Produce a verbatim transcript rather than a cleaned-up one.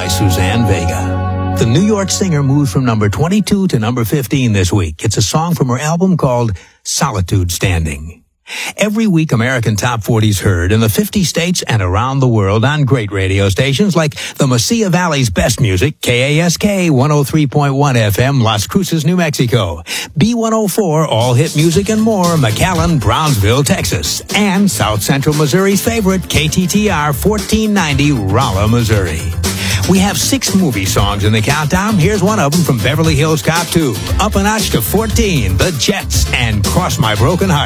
by Suzanne Vega. The New York singer moves from number twenty-two to number fifteen this week. It's a song from her album called Solitude Standing. Every week, American Top forty's heard in the fifty states and around the world on great radio stations like the Mesilla Valley's best music, K A S K one oh three point one F M, Las Cruces, New Mexico, B one oh four, All Hit Music and More, McAllen, Brownsville, Texas, and South Central Missouri's favorite, K T T R fourteen ninety, Rolla, Missouri. We have six movie songs in the countdown. Here's one of them from Beverly Hills Cop two. Up a notch to fourteen, The Jets and Cross My Broken Heart.